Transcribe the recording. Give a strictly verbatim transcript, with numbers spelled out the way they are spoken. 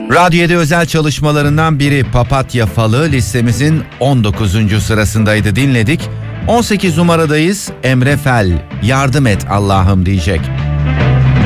Radyo yedi özel çalışmalarından biri Papatya Falı listemizin on dokuzuncu sırasındaydı, dinledik. on sekiz numaradayız. Emre Fel, yardım et Allah'ım diyecek.